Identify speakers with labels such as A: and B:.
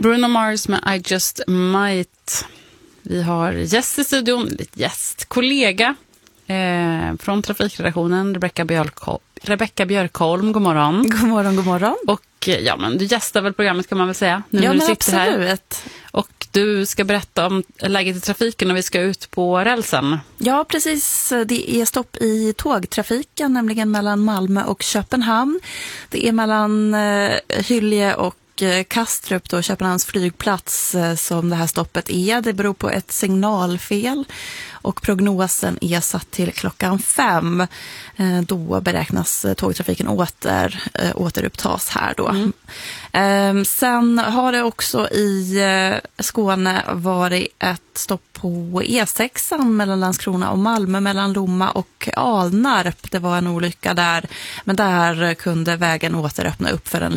A: Bruno Mars med I Just Might. Vi har gäst i studion, kollega från trafikredaktionen, Rebecka Björkholm. God morgon.
B: God morgon, god morgon.
A: Och ja, men du gästar väl programmet kan man väl säga. Nu
B: ja,
A: när
B: men
A: du sitter
B: absolut.
A: Här. Och du ska berätta om läget i trafiken och vi ska ut på rälsen.
B: Ja, precis. Det är stopp i tågtrafiken, nämligen mellan Malmö och Köpenhamn. Det är mellan Hyllie och Kastrup, då, Köpenhamns flygplats, som det här stoppet är. Det beror på ett signalfel och prognosen är satt till 5:00. Då beräknas tågtrafiken återupptas här då. Sen har det också i Skåne varit ett stopp på E6 mellan Landskrona och Malmö, mellan Lomma och Alnarp. Det var en olycka där, men där kunde vägen återöppna upp för en